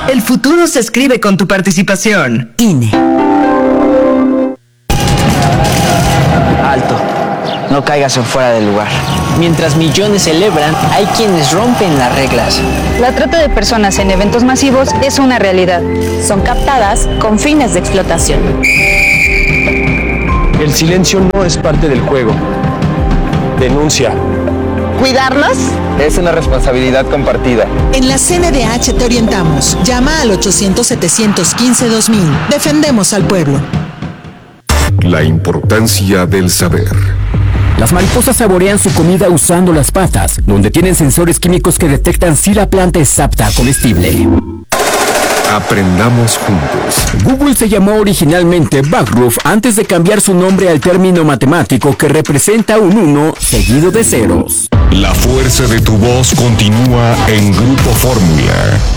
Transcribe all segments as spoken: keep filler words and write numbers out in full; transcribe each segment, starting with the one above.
El futuro se escribe con tu participación. I N E. Alto. No caigas en fuera del lugar. Mientras millones celebran, hay quienes rompen las reglas. La trata de personas en eventos masivos es una realidad. Son captadas con fines de explotación. El silencio no es parte del juego. Denuncia. ¿Cuidarnos? Es una responsabilidad compartida. En la C N D H te orientamos. Llama al ochocientos, setecientos quince, dos mil. Defendemos al pueblo. La importancia del saber. Las mariposas saborean su comida usando las patas, donde tienen sensores químicos que detectan si la planta es apta comestible. Aprendamos juntos. Google se llamó originalmente Backroof antes de cambiar su nombre al término matemático que representa un uno seguido de ceros. La fuerza de tu voz continúa en Grupo Fórmula.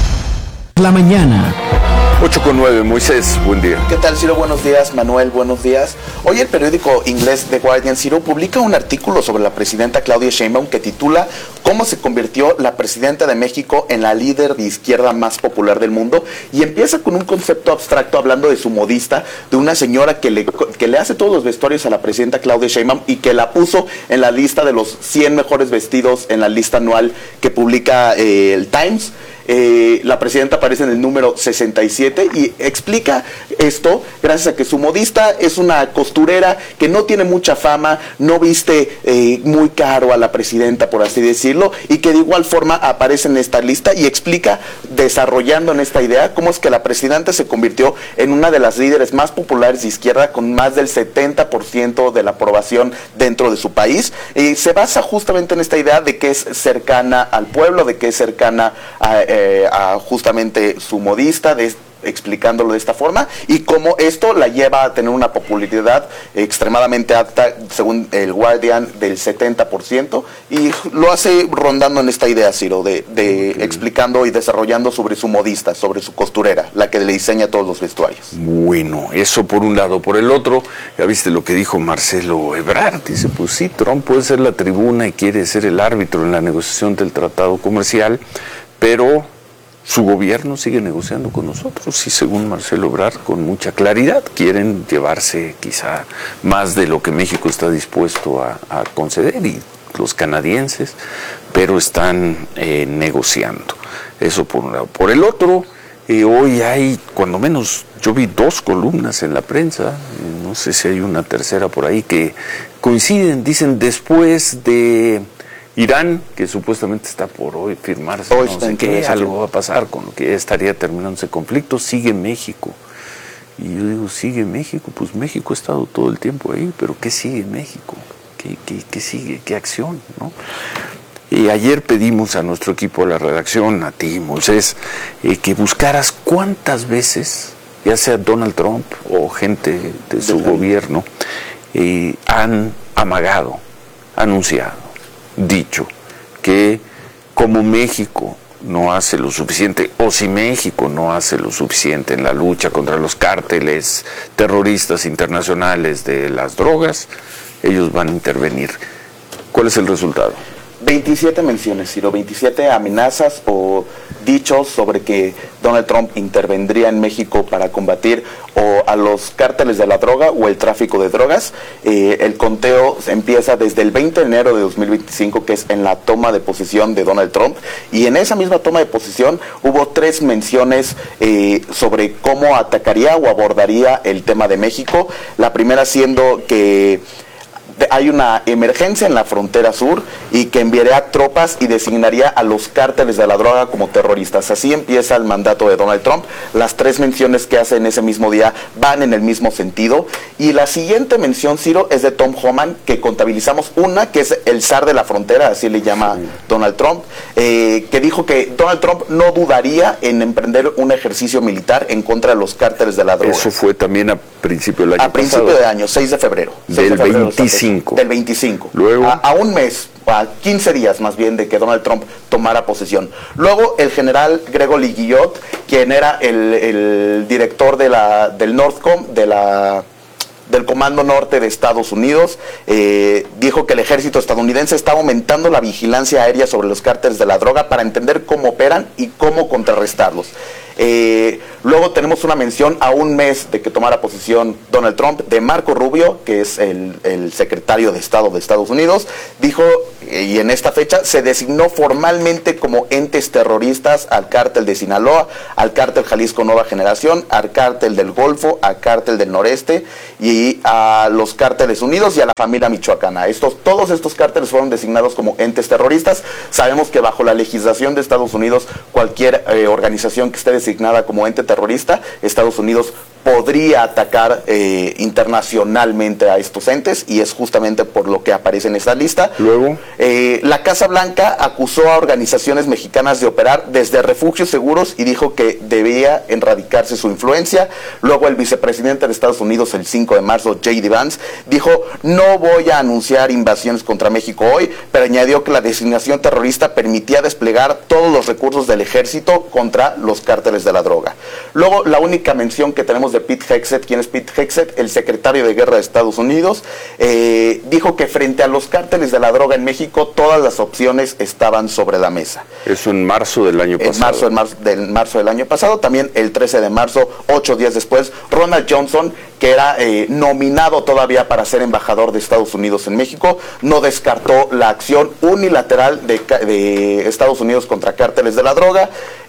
La mañana. ocho con nueve, Moisés, buen día. ¿Qué tal, Ciro? Buenos días. Manuel, buenos días. Hoy el periódico inglés The Guardian, Ciro, publica un artículo sobre la presidenta Claudia Sheinbaum que titula ¿Cómo se convirtió la presidenta de México en la líder de izquierda más popular del mundo? Y empieza con un concepto abstracto hablando de su modista, de una señora que le, que le hace todos los vestuarios a la presidenta Claudia Sheinbaum y que la puso en la lista de los cien mejores vestidos en la lista anual que publica eh, el Times. Eh, la presidenta aparece en el número sesenta y siete y explica esto gracias a que su modista es una costurera que no tiene mucha fama, no viste eh, muy caro a la presidenta, por así decirlo, y que de igual forma aparece en esta lista y explica, desarrollando en esta idea, cómo es que la presidenta se convirtió en una de las líderes más populares de izquierda con más del setenta por ciento de la aprobación dentro de su país. Y se basa justamente en esta idea de que es cercana al pueblo, de que es cercana a Eh, a justamente su modista, de, explicándolo de esta forma, y cómo esto la lleva a tener una popularidad extremadamente alta, según el Guardian, del setenta por ciento, y lo hace rondando en esta idea, Ciro, de, de okay. explicando y desarrollando sobre su modista, sobre su costurera, la que le diseña todos los vestuarios. Bueno, eso por un lado. Por el otro, ya viste lo que dijo Marcelo Ebrard, dice, pues sí, Trump puede ser la tribuna y quiere ser el árbitro en la negociación del tratado comercial, pero su gobierno sigue negociando con nosotros y, según Marcelo Ebrard, con mucha claridad quieren llevarse quizá más de lo que México está dispuesto a, a conceder, y los canadienses, pero están eh, negociando. Eso por un lado. Por el otro, eh, hoy hay, cuando menos, yo vi dos columnas en la prensa, no sé si hay una tercera por ahí, que coinciden, dicen, después de Irán, que supuestamente está por hoy firmarse, hoy no sé qué, algo va a pasar con lo que estaría terminando ese conflicto, sigue México. Y yo digo, ¿sigue México? Pues México ha estado todo el tiempo ahí, pero ¿qué sigue México? ¿Qué, qué, qué sigue? ¿Qué acción? ¿No? Y ayer pedimos a nuestro equipo de la redacción, a ti, Moisés, eh, que buscaras cuántas veces, ya sea Donald Trump o gente de su gobierno, eh, han amagado, anunciado, dicho que como México no hace lo suficiente, o si México no hace lo suficiente en la lucha contra los cárteles terroristas internacionales de las drogas, ellos van a intervenir. ¿Cuál es el resultado? veintisiete menciones, Ciro, veintisiete amenazas o dichos sobre que Donald Trump intervendría en México para combatir o a los cárteles de la droga o el tráfico de drogas. Eh, el conteo empieza desde el veinte de enero de dos mil veinticinco, que es en la toma de posesión de Donald Trump, y en esa misma toma de posesión hubo tres menciones eh, sobre cómo atacaría o abordaría el tema de México. La primera siendo que hay una emergencia en la frontera sur y que enviaría tropas y designaría a los cárteles de la droga como terroristas. Así empieza el mandato de Donald Trump. Las tres menciones que hace en ese mismo día van en el mismo sentido. Y la siguiente mención, Ciro, es de Tom Homan, que contabilizamos una, que es el zar de la frontera, así le llama sí. Donald Trump, eh, que dijo que Donald Trump no dudaría en emprender un ejercicio militar en contra de los cárteles de la droga. Eso fue también a principio del año A principio pasado. de año, seis de febrero. Del veinticinco. Del veinticinco. Luego. A, a un mes, a quince días más bien de que Donald Trump tomara posesión. Luego el general Gregory Guillot, quien era el, el director de la, del Northcom, de la... del Comando Norte de Estados Unidos, eh, dijo que el ejército estadounidense está aumentando la vigilancia aérea sobre los cárteles de la droga para entender cómo operan y cómo contrarrestarlos. Eh, luego tenemos una mención a un mes de que tomara posesión Donald Trump de Marco Rubio, que es el, el secretario de Estado de Estados Unidos. Dijo, y en esta fecha se designó formalmente como entes terroristas al cártel de Sinaloa, al cártel Jalisco Nueva Generación, al cártel del Golfo, al cártel del Noreste y a los cárteles unidos y a la familia michoacana. Estos, todos estos cárteles fueron designados como entes terroristas. Sabemos que bajo la legislación de Estados Unidos, cualquier eh, organización que esté designada como ente terrorista, Estados Unidos podría atacar eh, internacionalmente a estos entes, y es justamente por lo que aparece en esta lista. Luego, eh, la Casa Blanca acusó a organizaciones mexicanas de operar desde refugios seguros y dijo que debía erradicarse su influencia. Luego el vicepresidente de Estados Unidos, el cinco de marzo, J D Vance, dijo: no voy a anunciar invasiones contra México hoy, pero añadió que la designación terrorista permitía desplegar todos los recursos del ejército contra los cárteles de la droga. Luego, la única mención que tenemos de Pete Hegseth. ¿Quién es Pete Hegseth? El secretario de Guerra de Estados Unidos. Eh, dijo que frente a los cárteles de la droga en México, todas las opciones estaban sobre la mesa. Eso en marzo del año pasado. En marzo, en marzo, del marzo del año pasado. También el trece de marzo, ocho días después, Ronald Johnson, que era eh, nominado todavía para ser embajador de Estados Unidos en México, no descartó la acción unilateral de, de Estados Unidos contra cárteles de la droga.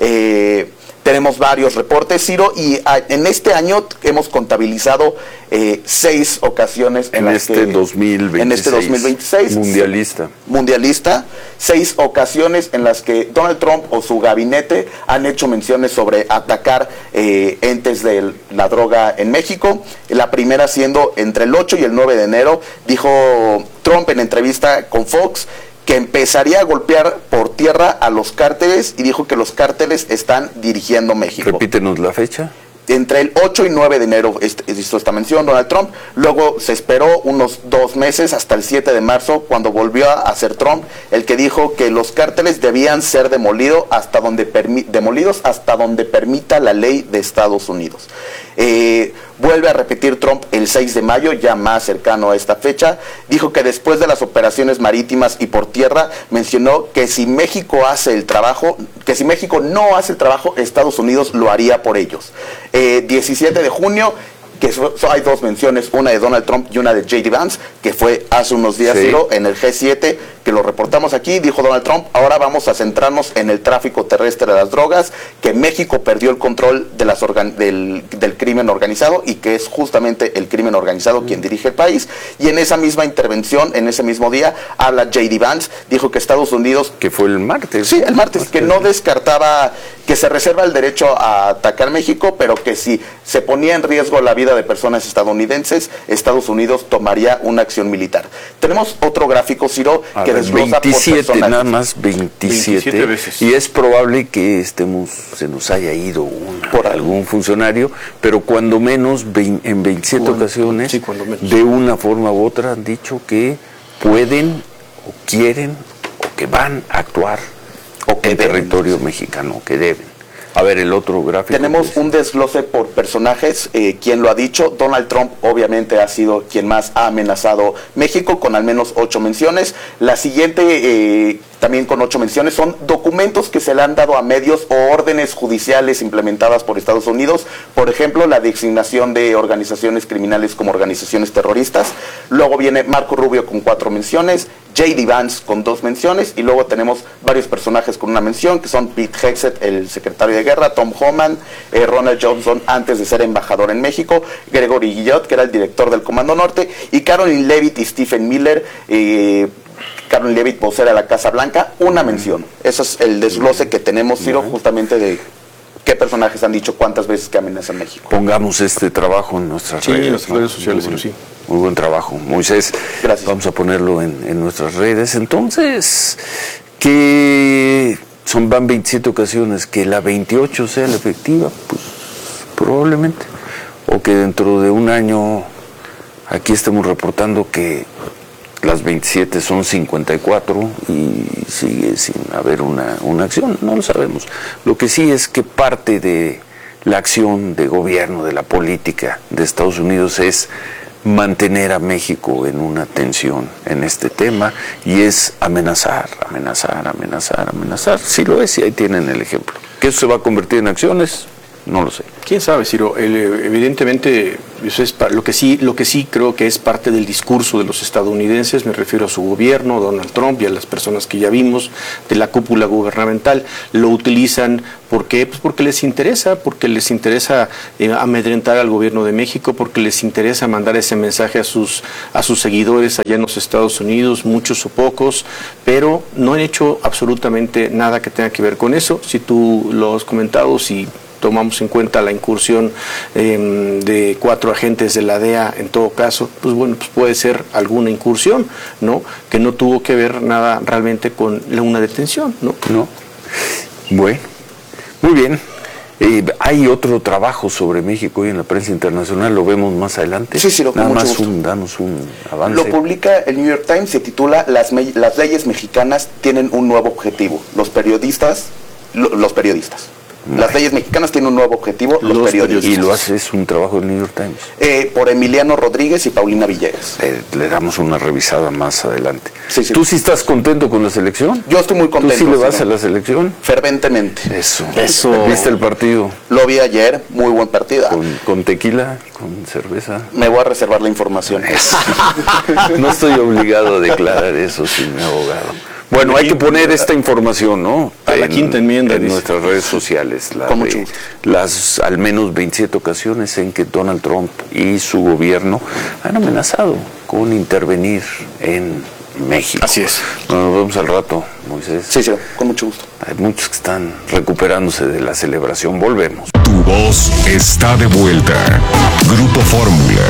Eh, Tenemos varios reportes, Ciro, y a, en este año hemos contabilizado eh, seis ocasiones en, en las este que, dos mil veintiséis, en este dos mil veintiséis mundialista. Mundialista, seis ocasiones en las que Donald Trump o su gabinete han hecho menciones sobre atacar eh, entes de la droga en México. La primera siendo entre el ocho y el nueve de enero, dijo Trump en entrevista con Fox que empezaría a golpear por tierra a los cárteles, y dijo que los cárteles están dirigiendo México. Repítenos la fecha. Entre el ocho y nueve de enero hizo esta mención Donald Trump. Luego se esperó unos dos meses hasta el siete de marzo, cuando volvió a hacer Trump, el que dijo que los cárteles debían ser demolido hasta donde permi demolidos hasta donde permita la ley de Estados Unidos. Eh, vuelve a repetir Trump el seis de mayo, ya más cercano a esta fecha. Dijo que después de las operaciones marítimas y por tierra, mencionó que si México hace el trabajo, que si México no hace el trabajo, Estados Unidos lo haría por ellos. Eh, diecisiete de junio, que so, so hay dos menciones, una de Donald Trump y una de J D Vance, que fue hace unos días, sí, Ciro, en el G siete, que lo reportamos aquí. Dijo Donald Trump: ahora vamos a centrarnos en el tráfico terrestre de las drogas, que México perdió el control de las organ del, del crimen organizado, y que es justamente el crimen organizado quien dirige el país. Y en esa misma intervención, en ese mismo día, habla J D Vance, dijo que Estados Unidos... Que fue el martes. Sí, el martes, que no descartaba, que se reserva el derecho a atacar México, pero que si se ponía en riesgo la vida de personas estadounidenses, Estados Unidos tomaría una acción militar. Tenemos otro gráfico, Ciro, a que ver, desglosa veintisiete, por nada más veintisiete, veintisiete veces. Y es probable que estemos, se nos haya ido una, por algún funcionario, pero cuando menos veinte, en veintisiete cuando, ocasiones, sí, de una forma u otra han dicho que pueden o quieren o que van a actuar o que en deben, territorio sí. mexicano, que deben. A ver, el otro gráfico. Tenemos pues un desglose por personajes. Eh, ¿Quién lo ha dicho? Donald Trump obviamente ha sido quien más ha amenazado México, con al menos ocho menciones. La siguiente, eh, también con ocho menciones, son documentos que se le han dado a medios o órdenes judiciales implementadas por Estados Unidos. Por ejemplo, la designación de organizaciones criminales como organizaciones terroristas. Luego viene Marco Rubio con cuatro menciones, J D Vance con dos menciones, y luego tenemos varios personajes con una mención, que son Pete Hegseth, el secretario de Guerra, Tom Homan, eh, Ronald Johnson, antes de ser embajador en México, Gregory Guillot, que era el director del Comando Norte, y Caroline Leavitt y Stephen Miller, eh, Caroline Leavitt, vocera de la Casa Blanca, una mención. Eso es el desglose que tenemos, Ciro, justamente de qué personajes han dicho cuántas veces que amenazan México. Pongamos este trabajo en nuestras sí, redes, en las ¿no? redes sociales, muy, sí. Muy buen trabajo, Moisés. Gracias. Vamos a ponerlo en, en nuestras redes. Entonces, que son van veintisiete ocasiones, que la veintiocho sea la efectiva, pues probablemente. O que dentro de un año aquí estemos reportando que las veintisiete son cincuenta y cuatro y sigue sin haber una, una acción, no lo sabemos. Lo que sí es que parte de la acción de gobierno, de la política de Estados Unidos es mantener a México en una tensión en este tema, y es amenazar, amenazar, amenazar, amenazar. Sí lo es, y ahí tienen el ejemplo. ¿Que eso se va a convertir en acciones? no lo sé. ¿Quién sabe, Ciro? El, evidentemente, eso es lo que sí, lo que sí creo que es parte del discurso de los estadounidenses, me refiero a su gobierno, Donald Trump y a las personas que ya vimos de la cúpula gubernamental, lo utilizan, ¿por qué? Pues porque les interesa, porque les interesa eh, amedrentar al gobierno de México, porque les interesa mandar ese mensaje a sus, a sus seguidores allá en los Estados Unidos, muchos o pocos, pero no han hecho absolutamente nada que tenga que ver con eso. Si tú lo has comentado, si tomamos en cuenta la incursión eh, de cuatro agentes de la D E A, en todo caso, pues bueno, pues puede ser alguna incursión, ¿no? Que no tuvo que ver nada realmente con una detención, ¿no? No. Bueno, muy bien. Eh, hay otro trabajo sobre México hoy en la prensa internacional, lo vemos más adelante. Sí, sí, lo Nada con más mucho gusto. un, danos un avance. Lo publica el New York Times, se titula Las, me- las leyes mexicanas tienen un nuevo objetivo. Los periodistas, lo- los periodistas. Las leyes mexicanas tienen un nuevo objetivo, los, Los periodistas. Y lo hace, es un trabajo del New York Times. Eh, por Emiliano Rodríguez y Paulina Villegas. Eh, le damos una revisada más adelante. Sí, sí. ¿Tú sí estás contento con la selección? Yo estoy muy contento. ¿Tú sí le vas sí, a la selección? Ferventemente. Eso. Eso. ¿Viste el partido? Lo vi ayer, muy buen partido. ¿Con, con tequila? ¿Con cerveza? Me voy a reservar la información. Eso. No estoy obligado a declarar eso sin mi abogado. Bueno, hay que poner esta información, ¿no? A la en, quinta enmienda, en dice. nuestras redes sociales. La Con mucho de gusto. las al menos veintisiete ocasiones en que Donald Trump y su gobierno han amenazado con intervenir en México. Así es. Bueno, nos vemos al rato, Moisés. Sí, sí, con mucho gusto. Hay muchos que están recuperándose de la celebración. Volvemos. Tu voz está de vuelta. Grupo Fórmula.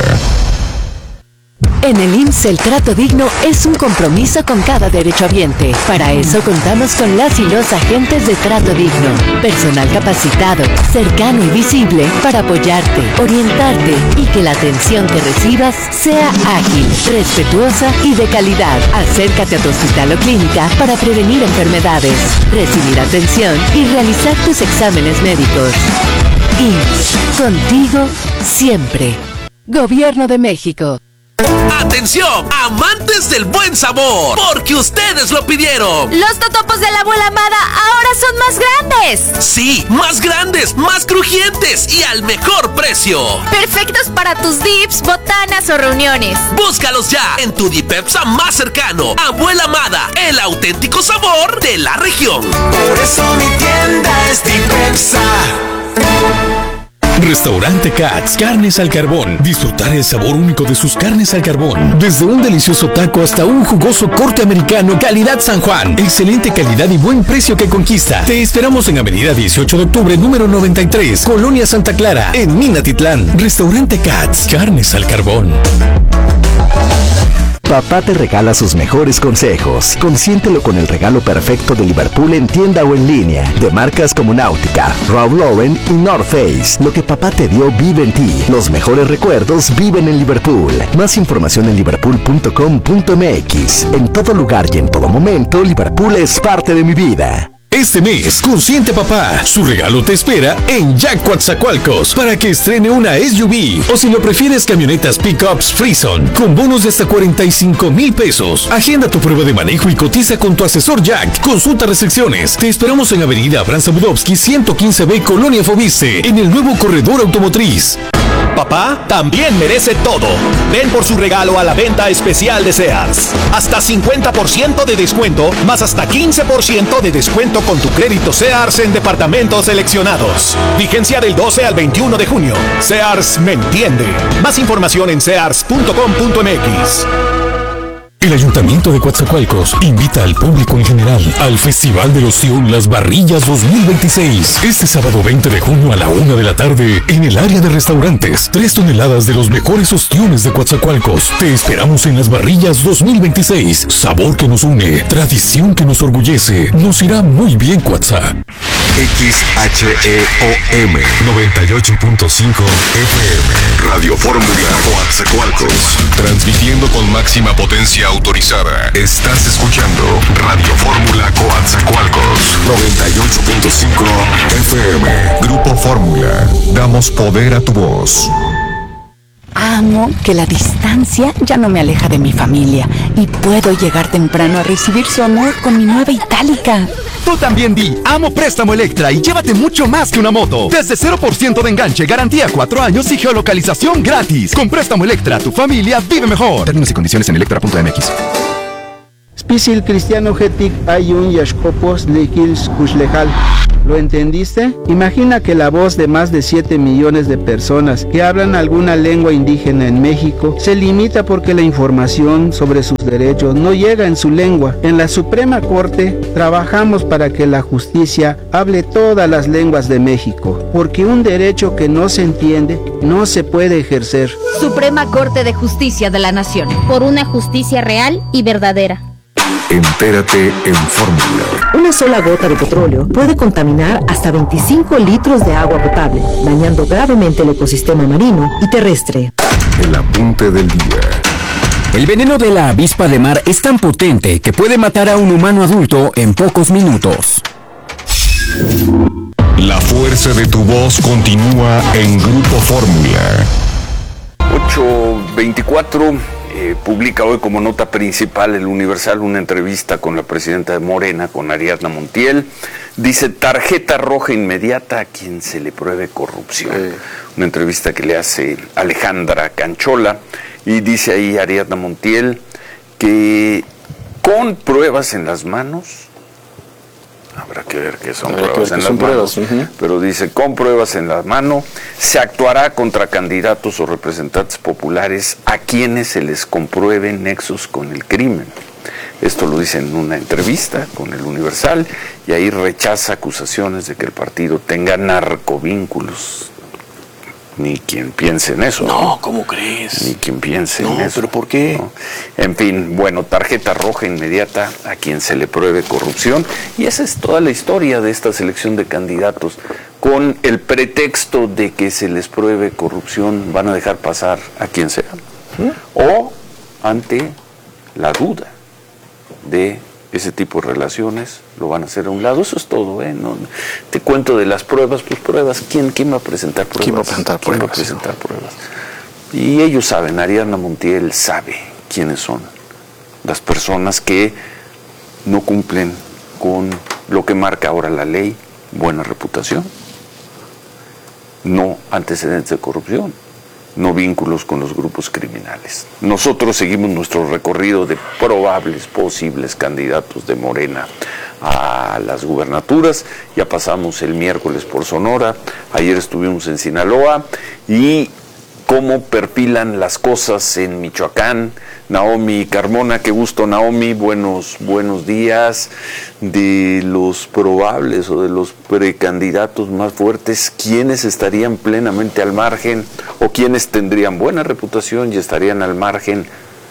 En el I M S S el trato digno es un compromiso con cada derechohabiente. Para eso contamos con las y los agentes de trato digno. Personal capacitado, cercano y visible para apoyarte, orientarte y que la atención que recibas sea ágil, respetuosa y de calidad. Acércate a tu hospital o clínica para prevenir enfermedades, recibir atención y realizar tus exámenes médicos. I M S S, contigo siempre. Gobierno de México. ¡Atención! ¡Amantes del buen sabor! ¡Porque ustedes lo pidieron! ¡Los totopos de la abuela Amada ahora son más grandes! ¡Sí! ¡Más grandes! ¡Más crujientes! ¡Y al mejor precio! ¡Perfectos para tus dips, botanas o reuniones! ¡Búscalos ya en tu Dipepsa más cercano! Abuela Amada, el auténtico sabor de la región. Por eso mi tienda es Dipepsa. Restaurante Katz, carnes al carbón. Disfrutar el sabor único de sus carnes al carbón. Desde un delicioso taco hasta un jugoso corte americano, calidad San Juan. Excelente calidad y buen precio que conquista. Te esperamos en Avenida dieciocho de octubre, número noventa y tres, Colonia Santa Clara, en Minatitlán. Restaurante Katz, carnes al carbón. Papá te regala sus mejores consejos. Consiéntelo con el regalo perfecto de Liverpool en tienda o en línea. De marcas como Náutica, Ralph Lauren y North Face. Lo que papá te dio vive en ti. Los mejores recuerdos viven en Liverpool. Más información en liverpool punto com punto m x. En todo lugar y en todo momento, Liverpool es parte de mi vida. Este mes, consiente papá. Su regalo te espera en Jack Coatzacoalcos para que estrene una S U V. O si lo prefieres, camionetas pickups Frison con bonos de hasta cuarenta y cinco mil pesos. Agenda tu prueba de manejo y cotiza con tu asesor Jack. Consulta restricciones. Te esperamos en Avenida Abraham Zabudowski ciento quince B, Colonia Fobiste, en el nuevo corredor automotriz. Papá también merece todo. Ven por su regalo a la venta especial de Sears. Hasta cincuenta por ciento de descuento, más hasta quince por ciento de descuento con tu crédito Sears en departamentos seleccionados. Vigencia del doce al veintiuno de junio. Sears me entiende. Más información en sears punto com punto m x. El Ayuntamiento de Coatzacoalcos invita al público en general al Festival del Ostión Las Barrillas dos mil veintiséis. Este sábado veinte de junio a la una de la tarde en el área de restaurantes. Tres toneladas de los mejores ostiones de Coatzacoalcos. Te esperamos en Las Barrillas dos mil veintiséis. Sabor que nos une, tradición que nos orgullece. Nos irá muy bien, Coatza. X H E O M noventa y ocho punto cinco F M Radio Fórmula Coatzacoalcos, transmitiendo con máxima potencia autorizada. Estás escuchando Radio Fórmula Coatzacoalcos noventa y ocho punto cinco F M. Grupo Fórmula, damos poder a tu voz. amo que la distancia ya no me aleja de mi familia y puedo llegar temprano a recibir su amor con mi nueva Itálica. Tú también di, amo Préstamo Electra y llévate mucho más que una moto. Desde cero por ciento de enganche, garantía cuatro años y geolocalización gratis. Con Préstamo Electra, tu familia vive mejor. Términos y condiciones en electra punto m x. Spisil Cristiano Getik Ayun Yashkopos Lekils Kushlejal. ¿Lo entendiste? Imagina que la voz de más de siete millones de personas que hablan alguna lengua indígena en México se limita porque la información sobre sus derechos no llega en su lengua. En la Suprema Corte trabajamos para que la justicia hable todas las lenguas de México, porque un derecho que no se entiende no se puede ejercer. Suprema Corte de Justicia de la Nación. Por una justicia real y verdadera. Entérate en Fórmula. Una sola gota de petróleo puede contaminar hasta veinticinco litros de agua potable, dañando gravemente el ecosistema marino y terrestre. El apunte del día. El veneno de la avispa de mar es tan potente que puede matar a un humano adulto en pocos minutos. La fuerza de tu voz continúa en Grupo Fórmula. ocho veinticuatro. Eh, publica hoy como nota principal el Universal una entrevista con la presidenta de Morena, con Ariadna Montiel. Dice: tarjeta roja inmediata a quien se le pruebe corrupción. Eh. Una entrevista que le hace Alejandra Canchola, y dice ahí Ariadna Montiel que con pruebas en las manos, habrá que ver qué son Habrá pruebas en las son manos, pruebas, uh-huh. pero dice, con pruebas en la mano, se actuará contra candidatos o representantes populares a quienes se les comprueben nexos con el crimen. Esto lo dice en una entrevista con el Universal, y ahí rechaza acusaciones de que el partido tenga narcovínculos. Ni quien piense en eso. No, ¿no? ¿cómo crees? Ni quien piense no, en eso. ¿Pero por qué? ¿no? En fin, bueno, tarjeta roja inmediata a quien se le pruebe corrupción. Y esa es toda la historia de esta selección de candidatos. Con el pretexto de que se les pruebe corrupción, van a dejar pasar a quien sea. ¿Mm? O ante la duda de ese tipo de relaciones, lo van a hacer a un lado. Eso es todo, ¿eh? No, te cuento de las pruebas, pues pruebas, ¿quién, quién va a presentar pruebas? ¿Quién va a presentar ¿Quién pruebas? va a presentar pruebas? Y ellos saben, Ariadna Montiel sabe quiénes son las personas que no cumplen con lo que marca ahora la ley: buena reputación, no antecedentes de corrupción, no vínculos con los grupos criminales. Nosotros seguimos nuestro recorrido de probables, posibles candidatos de Morena a las gubernaturas. Ya pasamos el miércoles por Sonora, ayer estuvimos en Sinaloa, y cómo perfilan las cosas en Michoacán. Naomi Carmona, qué gusto, Naomi, buenos, buenos días. De los probables o de los precandidatos más fuertes, ¿quiénes estarían plenamente al margen o quiénes tendrían buena reputación y estarían al margen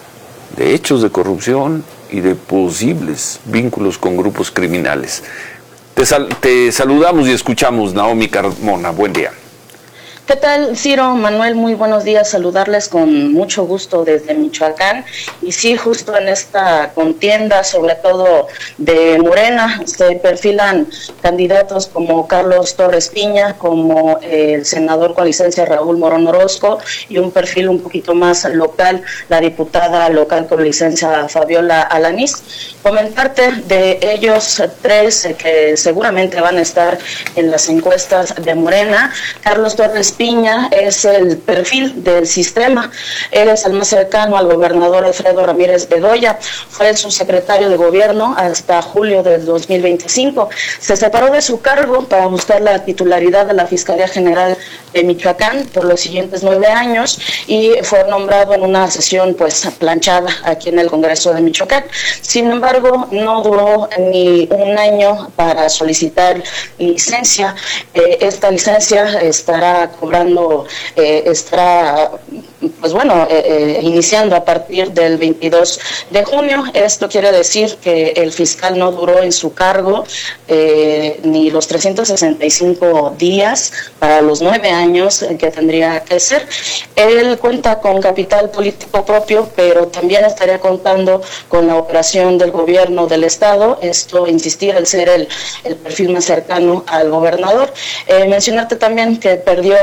de hechos de corrupción y de posibles vínculos con grupos criminales? Te, sal, te saludamos y escuchamos, Naomi Carmona, buen día. ¿Qué tal, Ciro, Manuel? Muy buenos días, saludarles con mucho gusto desde Michoacán. Y sí, justo en esta contienda, sobre todo de Morena, se perfilan candidatos como Carlos Torres Piña, como el senador con licencia Raúl Morón Orozco, y un perfil un poquito más local, la diputada local con licencia Fabiola Alanís. Comentarte de ellos tres que seguramente van a estar en las encuestas de Morena. Carlos Torres Piña es el perfil del sistema. Él es el más cercano al gobernador Alfredo Ramírez Bedoya. Fue su secretario de gobierno hasta julio del dos mil veinticinco. Se separó de su cargo para buscar la titularidad de la Fiscalía General de Michoacán por los siguientes nueve años y fue nombrado en una sesión pues planchada aquí en el Congreso de Michoacán. Sin embargo, no duró ni un año para solicitar licencia. Eh, esta licencia estará cobrando, eh, estará, pues bueno, eh, eh, iniciando a partir del veintidós de junio. Esto quiere decir que el fiscal no duró en su cargo eh, ni los trescientos sesenta y cinco días para los nueve años que tendría que ser. Él cuenta con capital político propio, pero también estaría contando con la operación del gobierno del estado. Esto, insistir, el ser el, el perfil más cercano al gobernador. Eh, mencionarte también que perdió la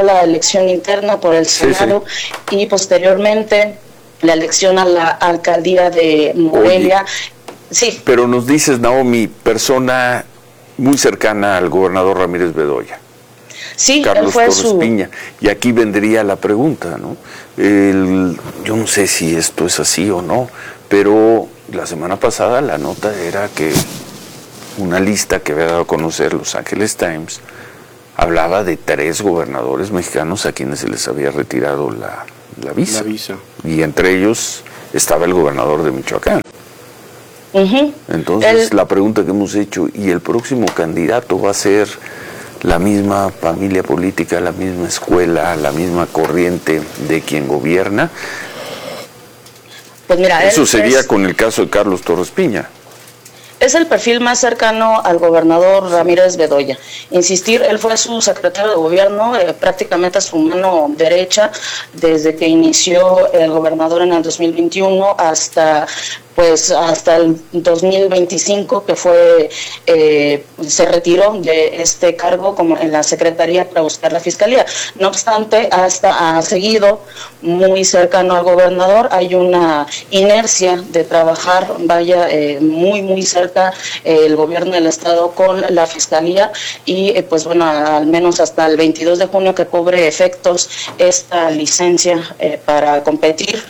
la elección interna por el Senado sí, sí. y posteriormente la elección a la alcaldía de Morelia. Oye, sí. Pero nos dices, Naomi, persona muy cercana al gobernador Ramírez Bedoya. Sí, Carlos él fue Torres su... Piña. Y aquí vendría la pregunta, ¿no? El, yo no sé si esto es así o no, pero la semana pasada la nota era que una lista que había dado a conocer Los Angeles Times hablaba de tres gobernadores mexicanos a quienes se les había retirado la, la visa. La visa. Y entre ellos estaba el gobernador de Michoacán. Uh-huh. Entonces, el... la pregunta que hemos hecho, ¿y el próximo candidato va a ser la misma familia política, la misma escuela, la misma corriente de quien gobierna? Pues mira, eso sería es... con el caso de Carlos Torres Piña. Es el perfil más cercano al gobernador Ramírez Bedoya. Insistir, él fue su secretario de gobierno, eh, prácticamente su mano derecha, desde que inició el gobernador en el dos mil veintiuno hasta pues hasta el dos mil veinticinco, que fue eh, se retiró de este cargo como en la Secretaría para buscar la Fiscalía. No obstante, hasta ha seguido muy cercano al gobernador. Hay una inercia de trabajar, vaya, eh, muy, muy cerca eh, el gobierno del Estado con la Fiscalía y, eh, pues bueno, al menos hasta el veintidós de junio que cobre efectos esta licencia eh, para competir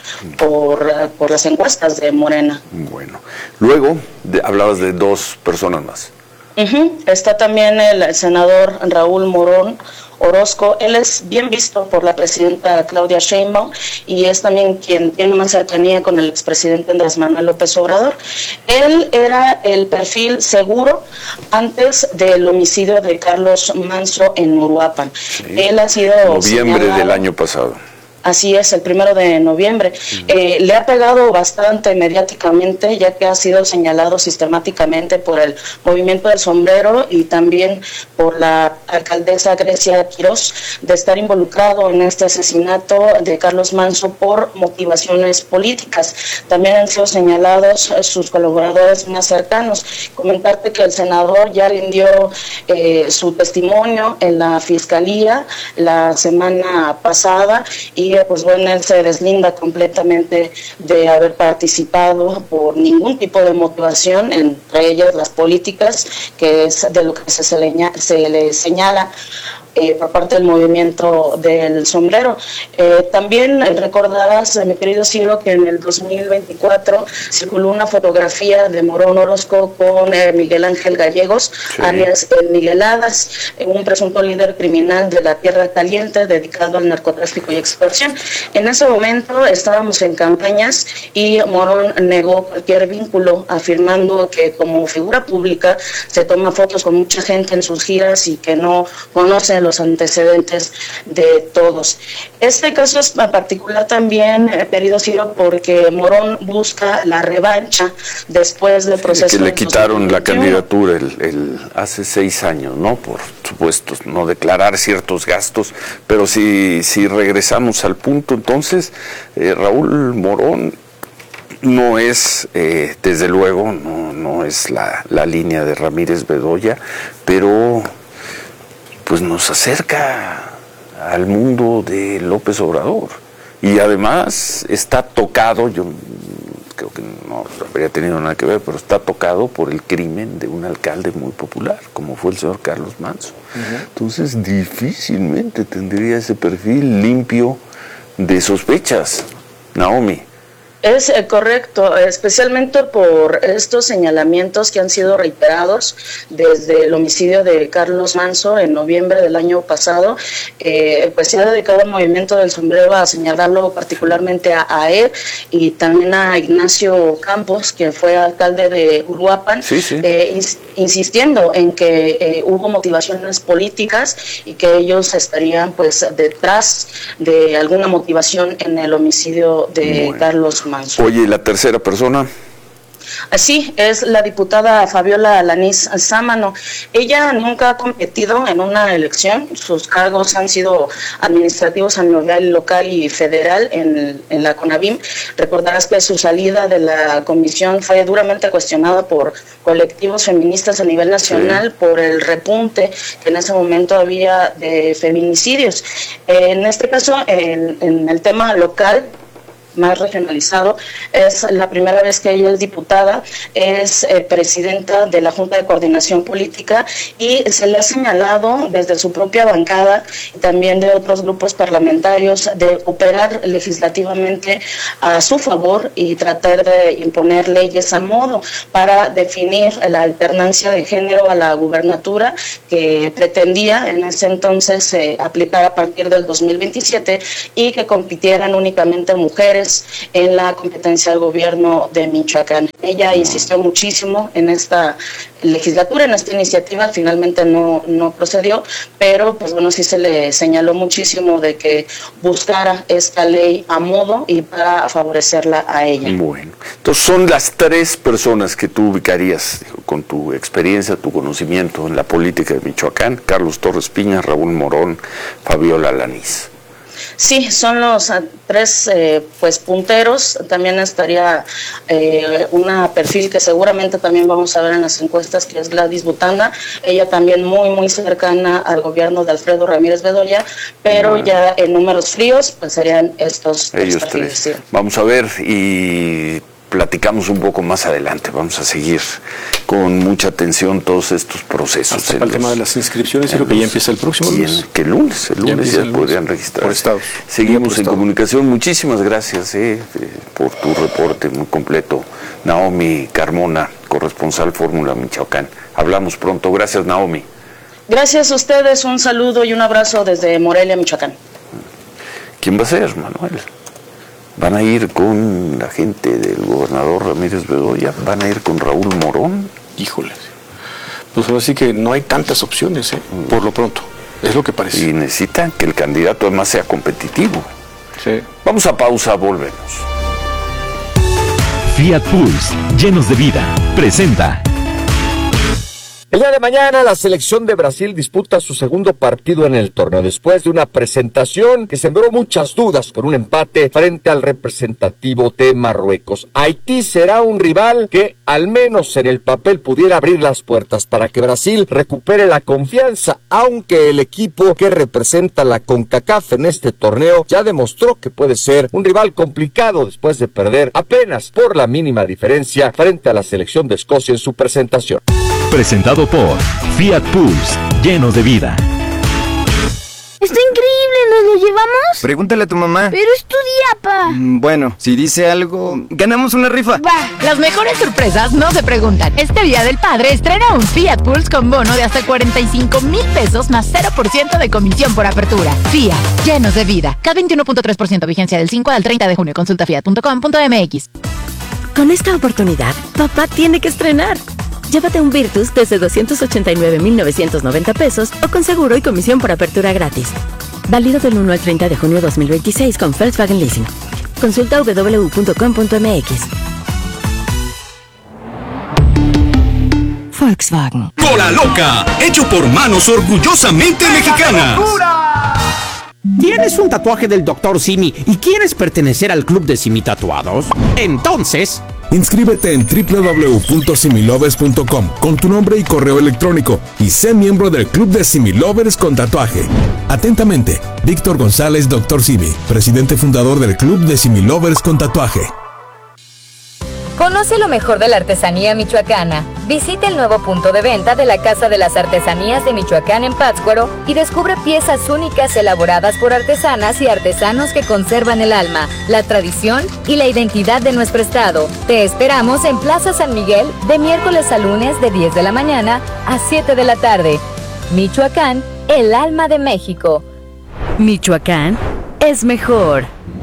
por, por las encuestas de Morena. Bueno, luego de, hablabas de dos personas más. Uh-huh. Está también el senador Raúl Morón Orozco. Él es bien visto por la presidenta Claudia Sheinbaum y es también quien tiene más cercanía con el expresidente Andrés Manuel López Obrador. Él era el perfil seguro antes del homicidio de Carlos Manso en Uruapan. Sí. Él ha sido noviembre señalado, del año pasado. Así es, el primero de noviembre. Uh-huh. Eh, le ha pegado bastante mediáticamente, ya que ha sido señalado sistemáticamente por el Movimiento del Sombrero y también por la alcaldesa Grecia Quirós de estar involucrado en este asesinato de Carlos Manso por motivaciones políticas. También han sido señalados sus colaboradores más cercanos. Comentarte que el senador ya rindió eh, su testimonio en la Fiscalía la semana pasada y pues bueno, él se deslinda completamente de haber participado por ningún tipo de motivación, entre ellas las políticas, que es de lo que se, se, le, se le señala Eh, por parte del Movimiento del Sombrero. Eh, también eh, recordarás, eh, mi querido Ciro, que en el dos mil veinticuatro circuló una fotografía de Morón Orozco con eh, Miguel Ángel Gallegos, sí. alias el Migueladas, eh, un presunto líder criminal de la Tierra Caliente dedicado al narcotráfico y extorsión. En ese momento estábamos en campañas y Morón negó cualquier vínculo, afirmando que como figura pública se toma fotos con mucha gente en sus giras y que no conoce los antecedentes de todos. Este caso es particular también, eh, querido Ciro, porque Morón busca la revancha después del proceso. Que le quitaron la candidatura el, el, hace seis años, ¿no? Por supuesto, no declarar ciertos gastos, pero si, si regresamos al punto, entonces, eh, Raúl Morón no es, eh, desde luego, no, no es la, la línea de Ramírez Bedoya, pero pues nos acerca al mundo de López Obrador y además está tocado, yo creo que no habría tenido nada que ver, pero está tocado por el crimen de un alcalde muy popular, como fue el señor Carlos Manso. Uh-huh. Entonces difícilmente tendría ese perfil limpio de sospechas, Naomi. Es eh, correcto, especialmente por estos señalamientos que han sido reiterados desde el homicidio de Carlos Manso en noviembre del año pasado. Eh, pues se ha dedicado el Movimiento del Sombrero a señalarlo particularmente a, a él y también a Ignacio Campos, que fue alcalde de Uruapan, sí, sí. Eh, ins- insistiendo en que eh, hubo motivaciones políticas y que ellos estarían pues detrás de alguna motivación en el homicidio de bueno. Carlos Manso. Oye, ¿y la tercera persona? Así es la diputada Fabiola Alanís Sámano. Ella nunca ha competido en una elección, sus cargos han sido administrativos a nivel local y federal en, en la CONAVIM. Recordarás que su salida de la comisión fue duramente cuestionada por colectivos feministas a nivel nacional, sí, por el repunte que en ese momento había de feminicidios. En este caso, en, en el tema local, más regionalizado, es la primera vez que ella es diputada, es eh, presidenta de la Junta de Coordinación Política y se le ha señalado desde su propia bancada y también de otros grupos parlamentarios de operar legislativamente a su favor y tratar de imponer leyes a modo para definir la alternancia de género a la gubernatura que pretendía en ese entonces eh, aplicar a partir del dos mil veintisiete y que compitieran únicamente mujeres en la competencia del gobierno de Michoacán. Ella insistió muchísimo en esta legislatura, en esta iniciativa, finalmente no, no procedió, pero pues bueno, sí se le señaló muchísimo de que buscara esta ley a modo y para favorecerla a ella. Bueno, entonces son las tres personas que tú ubicarías, digo, con tu experiencia, tu conocimiento en la política de Michoacán: Carlos Torres Piña, Raúl Morón, Fabiola Alanís. Sí, son los uh, tres eh, pues punteros. También estaría eh, una perfil que seguramente también vamos a ver en las encuestas, que es Gladys Butanda. Ella también muy muy cercana al gobierno de Alfredo Ramírez Bedoya, pero bueno, ya en números fríos pues serían estos ellos tres perfiles. Tres. Sí. Vamos a ver y platicamos un poco más adelante. Vamos a seguir con mucha atención todos estos procesos. Hasta para el tema de las inscripciones, creo que ya empieza el próximo lunes. ¿Que el lunes? El lunes ya, ya podrían registrar. Por estados. Seguimos por en estado. Comunicación. Muchísimas gracias eh, por tu reporte muy completo. Naomi Carmona, corresponsal Fórmula Michoacán. Hablamos pronto. Gracias, Naomi. Gracias a ustedes. Un saludo y un abrazo desde Morelia, Michoacán. ¿Quién va a ser, Manuel? ¿Van a ir con la gente del gobernador Ramírez Bedoya? ¿Van a ir con Raúl Morón? Híjole. Pues ahora sí que no hay tantas opciones, ¿eh? Por lo pronto. Es lo que parece. Y necesitan que el candidato además sea competitivo. Sí. Vamos a pausa, volvemos. Fiat Pulse, llenos de vida, presenta. El día de mañana la selección de Brasil disputa su segundo partido en el torneo después de una presentación que sembró muchas dudas con un empate frente al representativo de Marruecos. Haití será un rival que al menos en el papel pudiera abrir las puertas para que Brasil recupere la confianza, aunque el equipo que representa la CONCACAF en este torneo ya demostró que puede ser un rival complicado después de perder apenas por la mínima diferencia frente a la selección de Escocia en su presentación. Presentado por Fiat Pulse, lleno de vida. ¡Está increíble! ¿Nos lo llevamos? Pregúntale a tu mamá. Pero es tu día, pa. Mm, bueno, si dice algo, ganamos una rifa. Va, las mejores sorpresas no se preguntan. Este Día del Padre estrena un Fiat Pulse con bono de hasta cuarenta y cinco mil pesos más cero por ciento de comisión por apertura. Fiat, llenos de vida. K veintiuno punto tres por ciento vigencia del cinco al treinta de junio. Consulta fiat punto com punto mx. Con esta oportunidad, papá tiene que estrenar. Llévate un Virtus desde doscientos ochenta y nueve mil novecientos noventa pesos o con seguro y comisión por apertura gratis. Válido del uno al treinta de junio dos mil veintiséis con Volkswagen Leasing. Consulta doble u doble u doble u punto com punto mx. Volkswagen. Cola Loca, hecho por manos orgullosamente mexicanas. ¿Tienes un tatuaje del doctor Simi y quieres pertenecer al club de Simi Tatuados? Entonces, inscríbete en doble u doble u doble u punto similovers punto com con tu nombre y correo electrónico y sé miembro del club de Similovers con tatuaje. Atentamente, Víctor González, doctor Simi, presidente fundador del club de Similovers con tatuaje. Conoce lo mejor de la artesanía michoacana. Visita el nuevo punto de venta de la Casa de las Artesanías de Michoacán en Pátzcuaro y descubre piezas únicas elaboradas por artesanas y artesanos que conservan el alma, la tradición y la identidad de nuestro estado. Te esperamos en Plaza San Miguel de miércoles a lunes de diez de la mañana a siete de la tarde. Michoacán, el alma de México. Michoacán es mejor.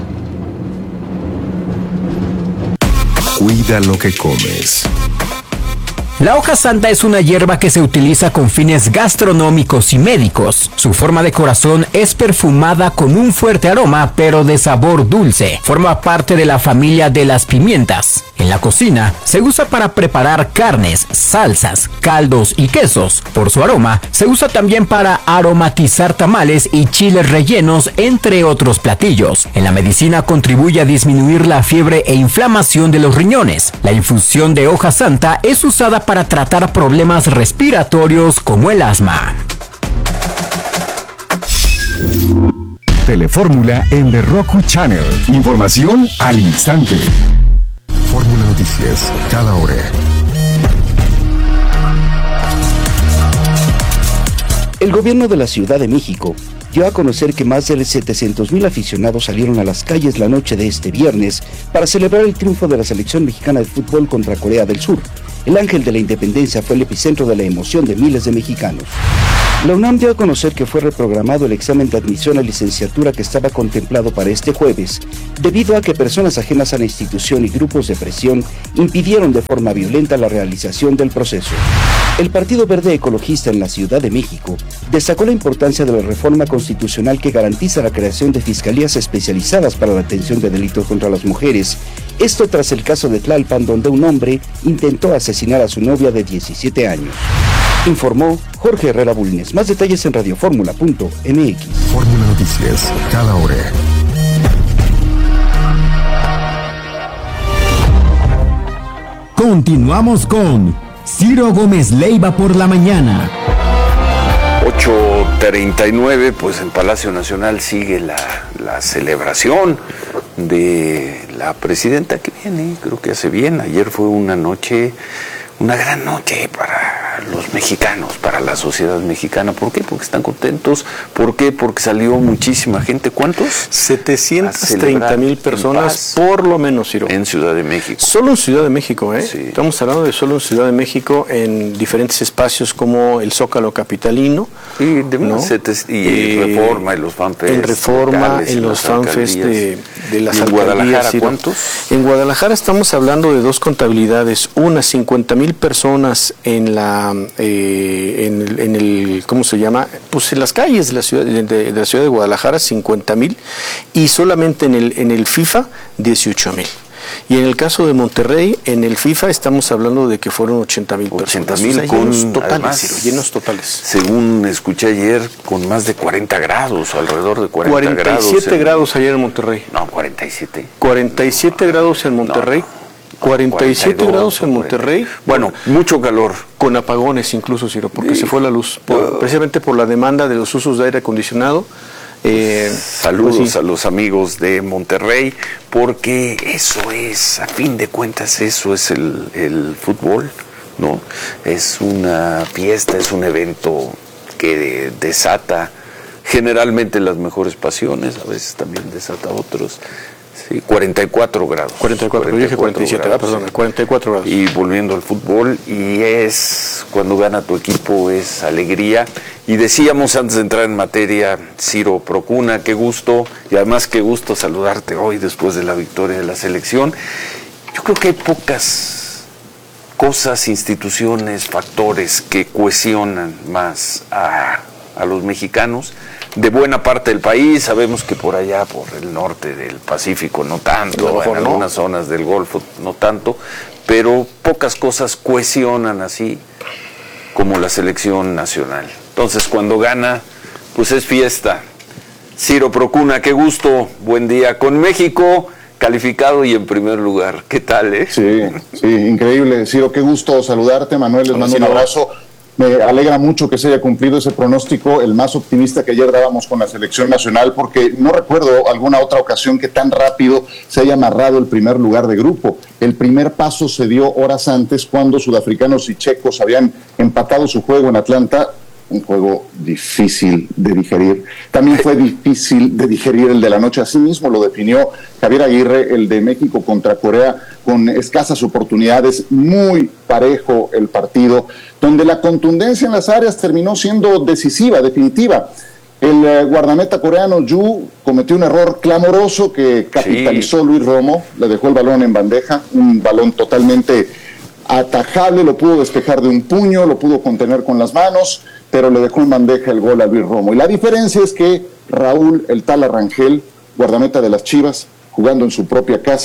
Cuida lo que comes. La hoja santa es una hierba que se utiliza con fines gastronómicos y médicos. Su forma de corazón es perfumada con un fuerte aroma, pero de sabor dulce. Forma parte de la familia de las pimientas. En la cocina se usa para preparar carnes, salsas, caldos y quesos. Por su aroma, se usa también para aromatizar tamales y chiles rellenos, entre otros platillos. En la medicina contribuye a disminuir la fiebre e inflamación de los riñones. La infusión de hoja santa es usada para tratar problemas respiratorios como el asma. Telefórmula en The Roku Channel. Información al instante. Fórmula Noticias, cada hora. El gobierno de la Ciudad de México dio a conocer que más de setecientos mil aficionados salieron a las calles la noche de este viernes para celebrar el triunfo de la selección mexicana de fútbol contra Corea del Sur. El Ángel de la Independencia fue el epicentro de la emoción de miles de mexicanos. La UNAM dio a conocer que fue reprogramado el examen de admisión a licenciatura que estaba contemplado para este jueves, debido a que personas ajenas a la institución y grupos de presión impidieron de forma violenta la realización del proceso. El Partido Verde Ecologista en la Ciudad de México destacó la importancia de la reforma constitucional que garantiza la creación de fiscalías especializadas para la atención de delitos contra las mujeres. Esto tras el caso de Tlalpan, donde un hombre intentó asesinar a su novia de diecisiete años. Informó Jorge Herrera Bulnes. Más detalles en radioformula punto m x. Fórmula Noticias, cada hora. Continuamos con Ciro Gómez Leiva por la mañana. ocho treinta y nueve, pues en Palacio Nacional sigue la, la celebración de la presidenta que viene, creo que hace bien. Ayer fue una noche, una gran noche para los mexicanos, para la sociedad mexicana. ¿Por qué? Porque están contentos. ¿Por qué? Porque salió muchísima gente. ¿Cuántos? setecientos treinta mil personas, por lo menos, Ciro. En Ciudad de México. Solo en Ciudad de México, ¿eh? Sí. Estamos hablando de solo en Ciudad de México, en diferentes espacios como el Zócalo Capitalino. Y, de ¿no? setes, y eh, Reforma, y los fanfest. En Reforma, en los fanfest de, de las alcaldías. ¿En Guadalajara Ciro. cuántos? En Guadalajara estamos hablando de dos contabilidades. Una, cincuenta mil personas en la Eh, en, el, en el, ¿cómo se llama? Pues en las calles de la ciudad de, de la ciudad de Guadalajara, cincuenta mil, y solamente en el en el FIFA dieciocho mil. Y en el caso de Monterrey, en el FIFA estamos hablando de que fueron ochenta mil personas. ochenta mil, o sea, con llenos totales, además, Ciro, llenos totales. Según escuché ayer, con más de cuarenta grados, alrededor de cuarenta cuarenta y siete grados. En, grados ayer en Monterrey. No, cuarenta y siete. cuarenta y siete grados en Monterrey. No. cuarenta y siete cuarenta y dos, grados en Monterrey. Bueno, mucho calor. Con apagones incluso, Ciro, porque sí. se fue la luz. Por, precisamente por la demanda de los usos de aire acondicionado. Eh, Saludos pues sí. a los amigos de Monterrey, porque eso es, a fin de cuentas, eso es el, el fútbol, ¿no? Es una fiesta, es un evento que desata generalmente las mejores pasiones, a veces también desata otros. Sí, cuarenta y cuatro grados. cuarenta y cuatro, yo dije cuarenta y siete, grados, perdón, sí. cuarenta y cuatro grados. Y volviendo al fútbol, y es, cuando gana tu equipo, es alegría. Y decíamos antes de entrar en materia, Ciro Procuna, qué gusto, y además qué gusto saludarte hoy después de la victoria de la selección. Yo creo que hay pocas cosas, instituciones, factores que cohesionan más a, a los mexicanos de buena parte del país. Sabemos que por allá, por el norte del Pacífico, no tanto, en algunas zonas del Golfo, no tanto, pero pocas cosas cohesionan así como la selección nacional. Entonces, cuando gana, pues es fiesta. Ciro Procuna, qué gusto, buen día con México, calificado y en primer lugar. ¿Qué tal, eh? Sí, sí, increíble. Ciro, qué gusto saludarte, Manuel, les mando un abrazo. Me alegra mucho que se haya cumplido ese pronóstico, el más optimista que ayer dábamos con la selección nacional, porque no recuerdo alguna otra ocasión que tan rápido se haya amarrado el primer lugar de grupo. El primer paso se dio horas antes, cuando sudafricanos y checos habían empatado su juego en Atlanta. Un juego difícil de digerir. También fue difícil de digerir el de la noche. Así mismo lo definió Javier Aguirre, el de México contra Corea, con escasas oportunidades, muy parejo el partido, donde la contundencia en las áreas terminó siendo decisiva, definitiva. El eh, guardameta coreano Yu cometió un error clamoroso que capitalizó sí. Luis Romo, le dejó el balón en bandeja, un balón totalmente atajable, lo pudo despejar de un puño, lo pudo contener con las manos, pero le dejó en bandeja el gol a Luis Romo. Y la diferencia es que Raúl, el Tala Rangel, guardameta de las Chivas, jugando en su propia casa,